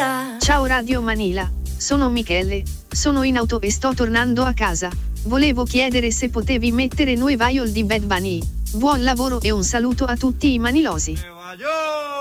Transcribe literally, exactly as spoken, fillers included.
Manila. Ciao Radio Manila, sono Michele, sono in auto e sto tornando a casa. Volevo chiedere se potevi mettere Nueva York di Bad Bunny. Buon lavoro e un saluto a tutti i manilosi.